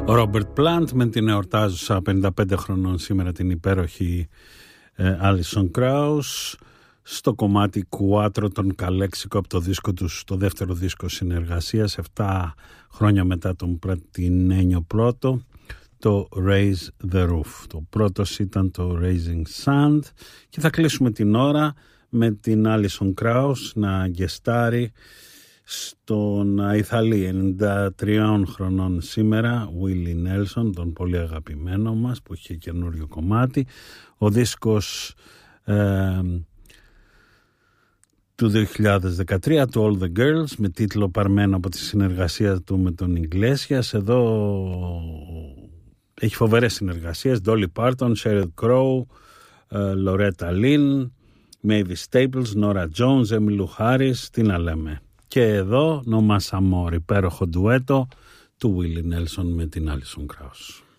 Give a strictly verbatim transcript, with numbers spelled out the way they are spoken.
Ο Ρόμπερτ Πλάντ με την εορτάζουσα πενήντα πέντε χρονών σήμερα την υπέροχη ε, Alison Krauss στο κομμάτι Quattro των Καλέξικο από το δίσκο τους, το δεύτερο δίσκο συνεργασίας επτά χρόνια μετά τον Πρατινένιο πρώτο, το Raise the Roof. Το πρώτος ήταν το Raising Sand και θα κλείσουμε την ώρα με την Alison Krauss να γκεστάρει στον Αϊθαλή ενενήντα τριών χρονών σήμερα Willie Nelson, τον πολύ αγαπημένο μας που είχε καινούριο κομμάτι. Ο δίσκος ε, του δύο χιλιάδες δεκατρία του All the Girls με τίτλο παρμένο από τη συνεργασία του με τον Ιγκλέσιας. Εδώ έχει φοβερές συνεργασίες, Dolly Parton, Sheryl Crow, Loretta Lynn, Mavis Staples, Nora Jones, Emmylou Harris, τι να λέμε. Και εδώ No Más Amor, υπέροχο ντουέτο του Willie Nelson με την Alison Krauss.